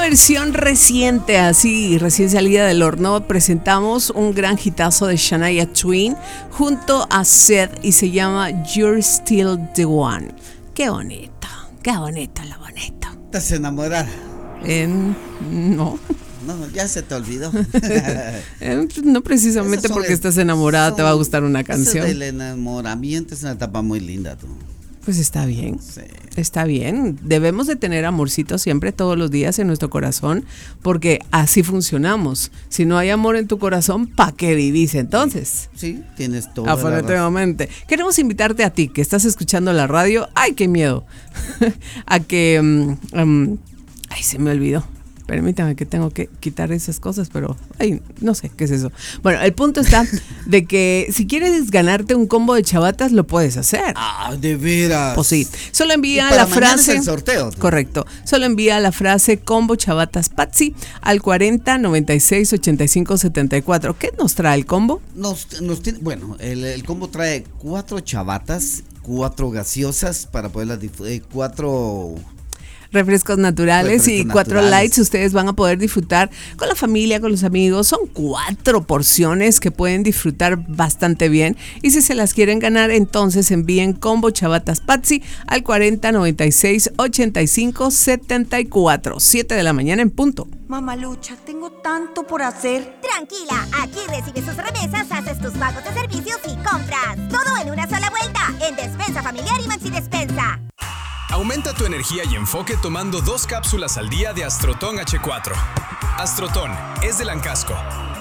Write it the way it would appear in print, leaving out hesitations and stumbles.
versión reciente, así, recién salida del horno, presentamos un gran hitazo de Shania Twain junto a Seth y se llama You're Still the One. Qué bonito lo bonito. ¿Estás enamorada? No. No, ya se te olvidó. No precisamente porque estás enamorada te va a gustar una canción. El enamoramiento es una etapa muy linda, tú. Pues está bien, Sí. está bien. Debemos de tener amorcito siempre, todos los días en nuestro corazón, porque así funcionamos. Si no hay amor en tu corazón, ¿pa' qué vivís entonces? Sí, tienes todo. Afirmativamente. Queremos invitarte a ti, que estás escuchando la radio. ¡Ay, qué miedo! A que... ay, se me olvidó. Permítame que tengo que quitar esas cosas, pero ay, no sé qué es eso. Bueno, el punto está de que si quieres ganarte un combo de chavatas, lo puedes hacer. Ah, de veras. Pues sí, solo envía para la frase. Es el sorteo, ¿no? Correcto. Solo envía la frase combo chavatas Patsy al 40 96 85 74. ¿Qué nos trae el combo? Bueno, el combo trae 4 chavatas, 4 gaseosas para poderlas 4 refrescos naturales y 4 lights. Ustedes van a poder disfrutar con la familia, con los amigos. Son 4 porciones que pueden disfrutar bastante bien. Y si se las quieren ganar, entonces envíen combo chavatas Patsy al 40 96 85 74. 7 de la mañana en punto. Mamalucha, tengo tanto por hacer. Tranquila, aquí recibes tus remesas, haces tus pagos de servicios y compras. Todo en una sola vuelta, en Despensa Familiar y Maxi Despensa. Aumenta tu energía y enfoque tomando 2 cápsulas al día de Astroton H4. Astroton es de Lancasco.